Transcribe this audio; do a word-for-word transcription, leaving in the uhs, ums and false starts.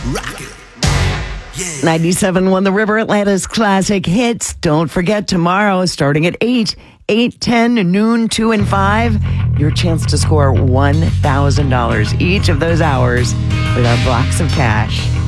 Rock it. Yeah. ninety-seven point one The River, Atlanta's classic hits. Don't forget, tomorrow, starting at eight, eight, ten, noon, two, and five, your chance to score one thousand dollars each of those hours with our box of cash.